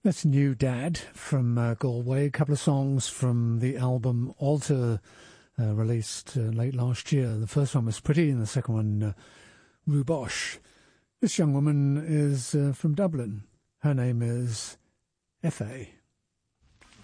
That's New Dad from Galway. A couple of songs from the album Alter, released late last year. The first one was Pretty, and the second one, Rubosh. This young woman is from Dublin. Her name is F.A.